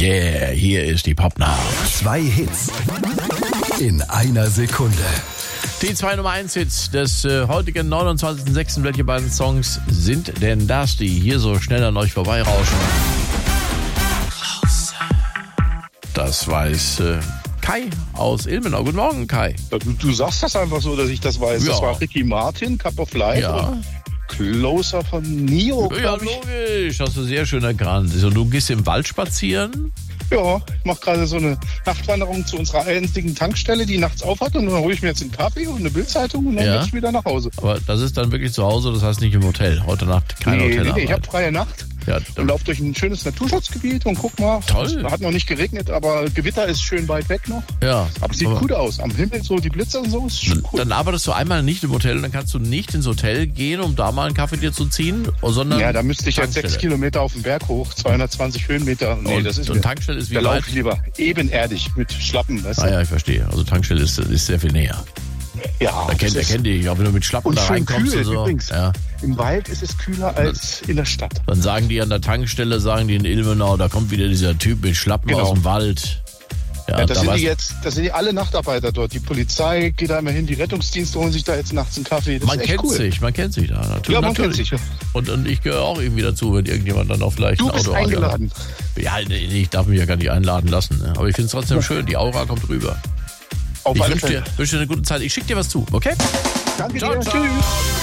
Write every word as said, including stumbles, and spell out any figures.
Yeah, hier ist die Popnacht. Zwei Hits in einer Sekunde. Die zwei Nummer eins Hits des äh, heutigen neunundzwanzigsten sechsten Welche beiden Songs sind denn das, die hier so schnell an euch vorbeirauschen? Das weiß äh, Kai aus Ilmenau. Guten Morgen, Kai. Du, du sagst das einfach so, dass ich das weiß. Ja. Das war Ricky Martin, Cup of Life. Ja. Und Closer von Nio. Ja, logisch. Hast du sehr schön erkannt. Also, du gehst im Wald spazieren? Ja, ich mache gerade so eine Nachtwanderung zu unserer einzigen Tankstelle, die nachts auf hat. Und dann hole ich mir jetzt einen Kaffee und eine Bildzeitung und dann Ja. gehe ich wieder nach Hause. Aber das ist dann wirklich zu Hause, das heißt nicht im Hotel. Heute Nacht kein nee, Hotel. nee, nee, ich habe freie Nacht. Ja, Und laufe durch ein schönes Naturschutzgebiet und guck mal. Toll. Es hat noch nicht geregnet, aber Gewitter ist schön weit weg noch. ja. Aber es sieht gut aus. Am Himmel so die Blitze und so. Ist schon cool. Dann arbeitest du einmal nicht im Hotel und dann kannst du nicht ins Hotel gehen, um da mal einen Kaffee dir zu ziehen, sondern Ja, da müsste ich jetzt Tankstelle. sechs Kilometer auf den Berg hoch, zweihundertzig Höhenmeter. Nee, und, das ist und mir, Tankstelle ist wie da weit? laufe ich lieber ebenerdig mit Schlappen. Weißt du? Ah ja, ich verstehe. Also Tankstelle ist, ist sehr viel näher. Ja, Da kennt, das ist- kennt dich, auch wenn du mit Schlappen und da schön reinkommst kühl und so. übrigens. Ja. Im Wald ist es kühler als in der Stadt. Dann sagen die an der Tankstelle, sagen die in Ilmenau, da kommt wieder dieser Typ mit Schlappen Genau. aus dem Wald. Ja, Ja, das da sind weißt- die jetzt, das sind die alle Nachtarbeiter dort. Die Polizei geht da immer hin, die Rettungsdienste holen sich da jetzt nachts einen Kaffee. Das man ist echt kennt cool. sich, man kennt sich da. Natürlich, Ja, man natürlich. kennt sich. Ja. Und, und ich gehöre auch irgendwie dazu, wenn irgendjemand dann auch vielleicht Du ein bist Auto eingeladen. Ja, nee, ich darf mich ja gar nicht einladen lassen. Ne? Aber ich finde es trotzdem schön, die Aura kommt rüber. Auf Ich alle wünsche dir, Fälle. wünsch dir eine gute Zeit. Ich schicke dir was zu, okay? Danke Ciao, dir. ciao. Tschüss.